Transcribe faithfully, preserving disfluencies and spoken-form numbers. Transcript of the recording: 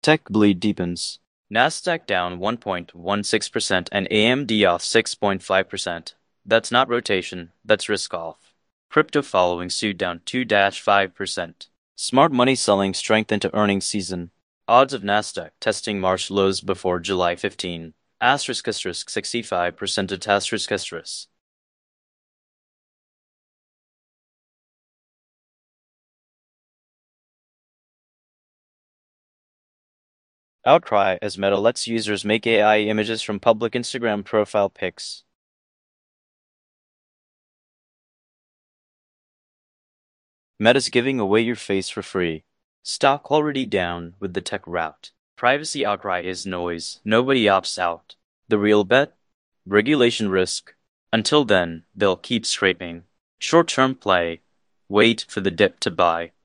Tech bleed deepens. Nasdaq down one point one six percent and A M D off six point five percent. That's not rotation, that's risk off. Crypto following suit down two point five percent. Smart money selling strength into earnings season. Odds of Nasdaq testing March lows before July fifteenth. Asterisk asterisk sixty-five percent to asterisk asterisk. Outcry as Meta lets users make A I images from public Instagram profile pics. Meta's giving away your face for free. Stock already down with the tech rout. Privacy outcry is noise. Nobody opts out. The real bet? Regulation risk. Until then, they'll keep scraping. Short-term play. Wait for the dip to buy.